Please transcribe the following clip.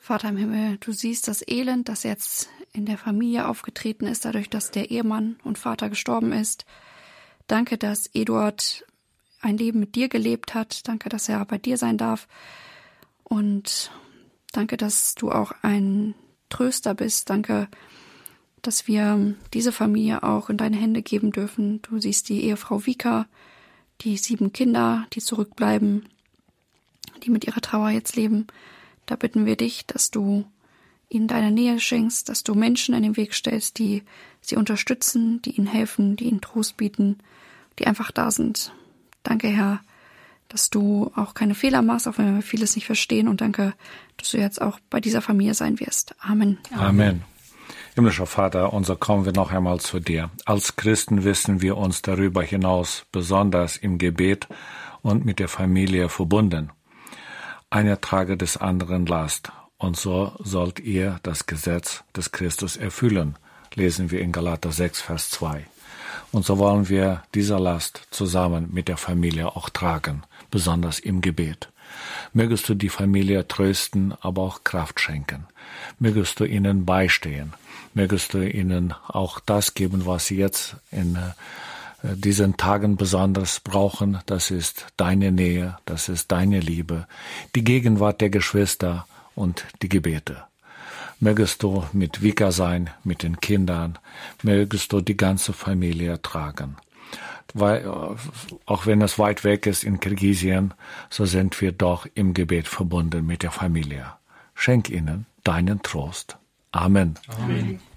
Vater im Himmel, du siehst das Elend, das jetzt in der Familie aufgetreten ist, dadurch, dass der Ehemann und Vater gestorben ist. Danke, dass Eduard ein Leben mit dir gelebt hat. Danke, dass er bei dir sein darf. Und danke, dass du auch ein Tröster bist. Danke, dass wir diese Familie auch in deine Hände geben dürfen. Du siehst die Ehefrau Vika, die 7 Kinder, die zurückbleiben, die mit ihrer Trauer jetzt leben. Da bitten wir dich, dass du ihnen deine Nähe schenkst, dass du Menschen in den Weg stellst, die sie unterstützen, die ihnen helfen, die ihnen Trost bieten, die einfach da sind. Danke, Herr, dass du auch keine Fehler machst, auch wenn wir vieles nicht verstehen. Und danke, dass du jetzt auch bei dieser Familie sein wirst. Amen. Amen. Himmlischer Vater, unser kommen wir noch einmal zu dir. Als Christen wissen wir uns darüber hinaus besonders im Gebet und mit der Familie verbunden. Einer trage des anderen Last, und so sollt ihr das Gesetz des Christus erfüllen, lesen wir in Galater 6, Vers 2. Und so wollen wir diese Last zusammen mit der Familie auch tragen, besonders im Gebet. Mögest du die Familie trösten, aber auch Kraft schenken. Mögest du ihnen beistehen. Mögest du ihnen auch das geben, was sie jetzt in diesen Tagen besonders brauchen. Das ist deine Nähe, das ist deine Liebe, die Gegenwart der Geschwister und die Gebete. Mögest du mit Vika sein, mit den Kindern, mögest du die ganze Familie tragen. Weil, auch wenn es weit weg ist in Kirgisien, so sind wir doch im Gebet verbunden mit der Familie. Schenk ihnen deinen Trost. Amen. Amen.